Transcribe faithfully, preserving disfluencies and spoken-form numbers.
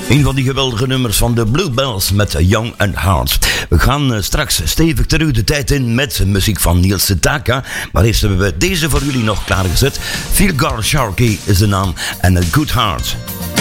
Een van die geweldige nummers van de Bluebells met Young and Hard. We gaan uh, straks stevig terug de tijd in met muziek van Neil Sedaka. Maar eerst hebben we deze voor jullie nog klaargezet. Feelgood Sharkey is de naam en A Good Heart.